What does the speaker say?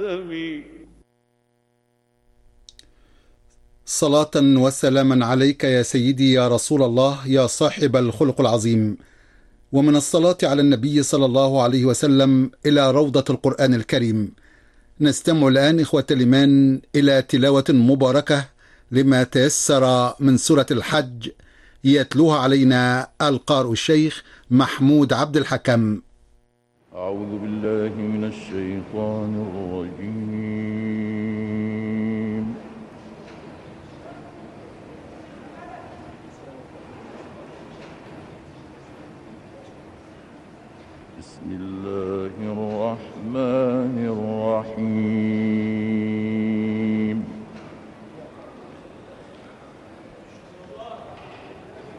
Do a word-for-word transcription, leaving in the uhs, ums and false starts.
صلاة وسلاما عليك يا سيدي يا رسول الله يا صاحب الخلق العظيم. ومن الصلاة على النبي صلى الله عليه وسلم إلى روضة القرآن الكريم. نستمع الآن إخوة الإيمان إلى تلاوة مباركة لما تيسر من سورة الحج، يتلوها علينا القارئ الشيخ محمود عبد الحكم. أعوذ بالله من الشيطان الرجيم. بسم الله الرحمن الرحيم.